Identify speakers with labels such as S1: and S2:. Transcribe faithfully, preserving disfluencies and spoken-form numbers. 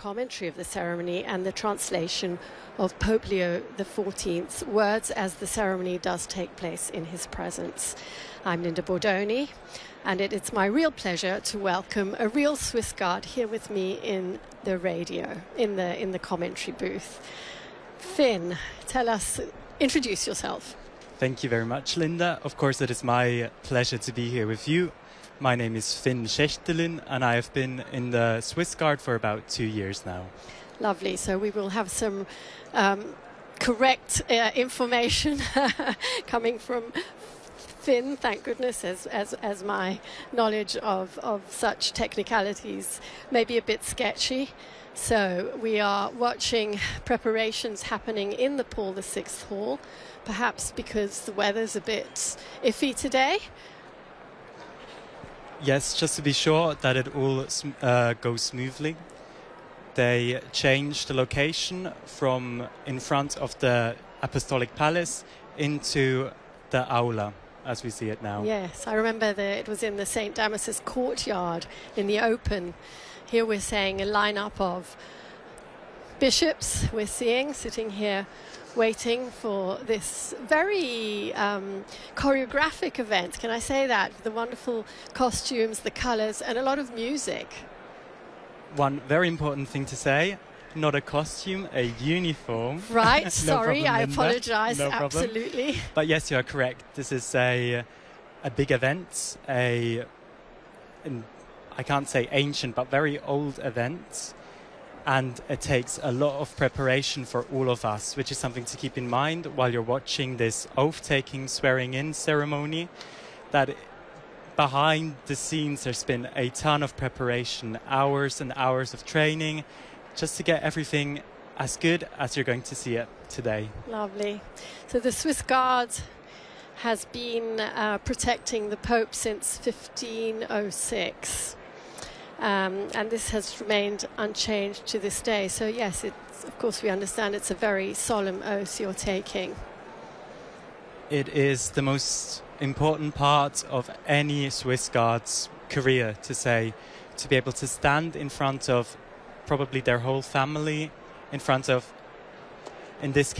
S1: commentary of the ceremony and the translation of Pope Leo the fourteenth's words as the ceremony does take place in his presence. I'm Linda Bordoni, and it, it's my real pleasure to welcome a real Swiss Guard here with me in the radio, in the in the commentary booth. Finn, tell us, introduce yourself.
S2: Thank you very much, Linda. Of course, it is my pleasure to be here with you. My name is Finn Schechtelin, and I have been in the Swiss Guard for about two years now.
S1: Lovely. So we will have some um, correct uh, information coming from Finn, thank goodness, as, as, as my knowledge of, of such technicalities may be a bit sketchy. So we are watching preparations happening in the Paul the sixth Hall, perhaps because the weather's a bit iffy today.
S2: Yes, just to be sure that it all uh, goes smoothly. They changed the location from in front of the Apostolic Palace into the Aula, as we see it now.
S1: Yes, I remember that it was in the Saint Damasus courtyard in the open. Here we're saying a lineup of bishops we're seeing sitting here waiting for this very um, choreographic event. Can I say that? The wonderful costumes, the colors, and a lot of music.
S2: One very important thing to say, not a costume, a uniform.
S1: Right,
S2: no
S1: sorry,
S2: problem,
S1: I
S2: Linda.
S1: apologize,
S2: no
S1: absolutely.
S2: But yes, you are correct. This is a, a big event, a, an, I can't say ancient, but very old event. And it takes a lot of preparation for all of us, which is something to keep in mind while you're watching this oath-taking, swearing-in ceremony, that behind the scenes there's been a ton of preparation, hours and hours of training, just to get everything as good as you're going to see it today.
S1: Lovely. So the Swiss Guard has been uh, protecting the Pope since fifteen oh six. Um, and this has remained unchanged to this day. So yes, it's, of course we understand it's a very solemn oath you're taking.
S2: It is the most important part of any Swiss Guard's career, to say, to be able to stand in front of probably their whole family, in front of, in this case,